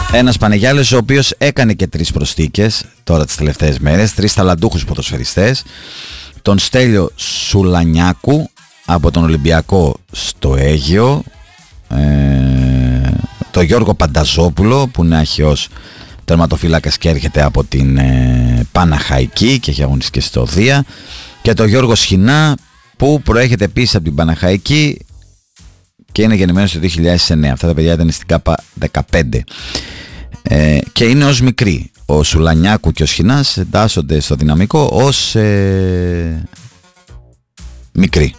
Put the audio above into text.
Ένας Πανεγιάλης ο οποίος έκανε και 3 προσθήκες τώρα τις τελευταίες μέρες, 3 ταλαντούχους ποδοσφαιριστές, τον Στέλιο Σουλανιάκου από τον Ολυμπιακό στο Αίγυο, τον Γιώργο Πανταζόπουλο που είναι αρχαιός τερματοφύλακας και έρχεται από την Παναχαϊκή και έχει αγωνιστεί στο Δία, και τον Γιώργο Σχοινά που προέρχεται επίσης από την Παναχαϊκή και είναι γεννημένος το 2009. Αυτά τα παιδιά ήταν στην ΚΑΠΑ 15 και είναι ως μικροί. Ο Σουλανιάκου και ο Σχοινάς εντάσσονται στο δυναμικό ως μικροί.